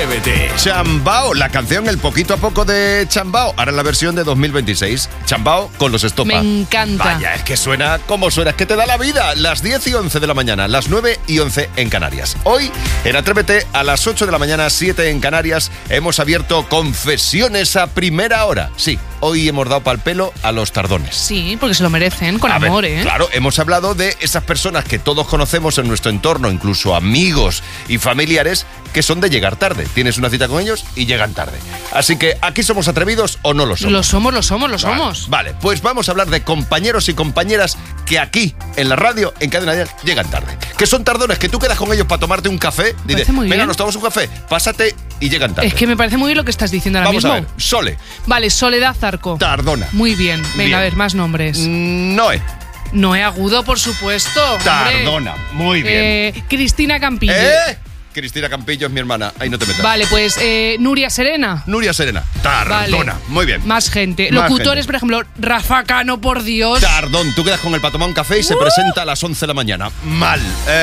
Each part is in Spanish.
Atrévete. Chambao, la canción El Poquito a Poco de Chambao. Ahora en la versión de 2026. Chambao con los Estopa. Me encanta. Vaya, es que suena como suena, es que te da la vida. Las 10 y 11 de la mañana, las 9 y 11 en Canarias. Hoy, en Atrévete, a las 8 de la mañana, 7 en Canarias, hemos abierto confesiones a primera hora. Sí, hoy hemos dado pal pelo a los tardones. Sí, porque se lo merecen, con amor, ¿eh? Claro, hemos hablado de esas personas que todos conocemos en nuestro entorno, incluso amigos y familiares, que son de llegar tarde. Tienes una cita con ellos y llegan tarde. Así que, ¿aquí somos atrevidos o no lo somos? Lo somos. Vale, pues vamos a hablar de compañeros y compañeras que aquí, en la radio, en Cadena Dial, llegan tarde. Que son tardones, que tú quedas con ellos para tomarte un café. Dices, venga, nos tomamos un café, pásate y llegan tarde. Es que me parece muy bien lo que estás diciendo ahora mismo. Vamos a ver, Sole. Vale, Soledad Zarco. Tardona. Muy bien. Venga, Bien. a ver, más nombres. Noé. Noé Agudo, por supuesto. Tardona. Muy bien. Cristina Campillo. Cristina Campillo es mi hermana. Ahí no te metas. Vale, pues Nuria Serena. Nuria Serena. Tardona. Vale. Muy bien. Más gente. Más Locutores, gente. por ejemplo, Rafa Cano, por Dios. Tardón. Tú quedas con él para tomar un café y se presenta a las 11 de la mañana. Mal.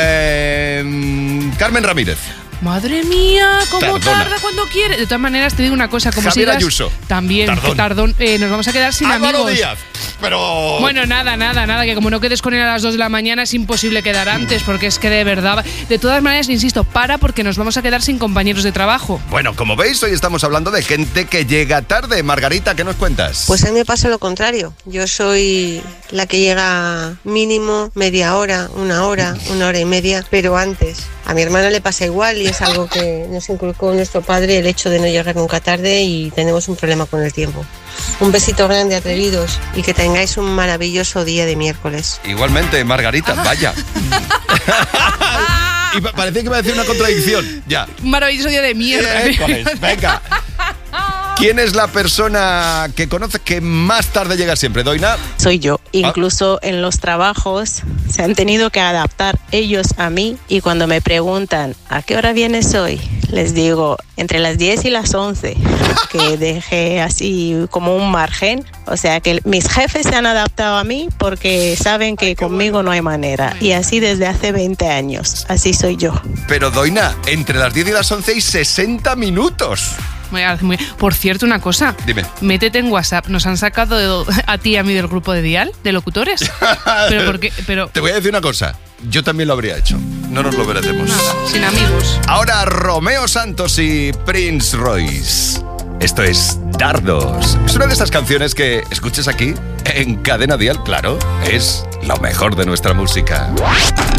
Carmen Ramírez. Madre mía, cómo Tardona. tarda cuando quiere. De todas maneras, te digo una cosa, como Javier sigas, Ayuso. también, Tardón. Tardón, nos vamos a quedar sin Álvaro amigos. Díaz. Pero... Bueno, nada, que como no quedes con él a las 2 de la mañana es imposible quedar antes, porque es que de verdad, de todas maneras, insisto, porque nos vamos a quedar sin compañeros de trabajo. Bueno, como veis, hoy estamos hablando de gente que llega tarde. Margarita, ¿qué nos cuentas? Pues a mí me pasa lo contrario. Yo soy la que llega mínimo media hora, una hora y media, pero antes. A mi hermana le pasa igual y es algo que nos inculcó nuestro padre, el hecho de no llegar nunca tarde, y tenemos un problema con el tiempo. Un besito grande, atrevidos, y que tengáis un maravilloso día de miércoles. Igualmente, Margarita, vaya. Y parecía que iba a decir una contradicción. Ya. Un maravilloso día de mierda. Venga. ¿Quién es la persona que conoces que más tarde llega siempre, Doina? Soy yo. Incluso en los trabajos se han tenido que adaptar ellos a mí, y cuando me preguntan ¿a qué hora vienes hoy? Les digo entre las 10 y las 11, que dejé así como un margen. O sea que mis jefes se han adaptado a mí porque saben que conmigo no hay manera. Y así desde hace 20 años. Así soy yo. Pero Doina, entre las 10 y las 11 hay 60 minutos. Por cierto, una cosa. Dime. Métete en WhatsApp. Nos han sacado a ti y a mí del grupo de Dial, de locutores. ¿Pero por qué? Te voy a decir una cosa. Yo también lo habría hecho. No nos lo merecemos. Nada, sin amigos. Ahora Romeo Santos y Prince Royce. Esto es Dardos. Es una de esas canciones que escuches aquí en Cadena Dial, claro. Es lo mejor de nuestra música.